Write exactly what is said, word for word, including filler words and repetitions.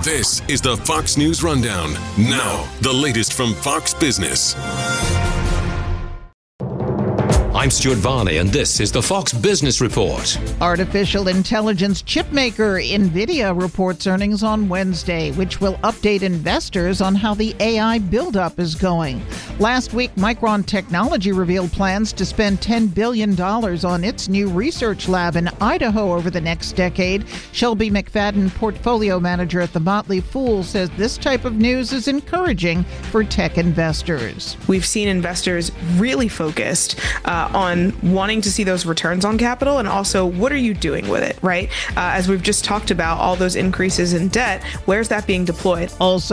This is the Fox News Rundown. Now, the latest from Fox Business. I'm Stuart Varney, and this is the Fox Business Report. Artificial intelligence chipmaker NVIDIA reports earnings on Wednesday, which will update investors on how the A I buildup is going. Last week, Micron Technology revealed plans to spend ten billion dollars on its new research lab in Idaho over the next decade. Shelby McFadden, portfolio manager at The Motley Fool, says this type of news is encouraging for tech investors. We've seen investors really focused uh, on wanting to see those returns on capital, and also what are you doing with it, right? Uh, as we've just talked about, all those increases in debt, where's that being deployed? Also,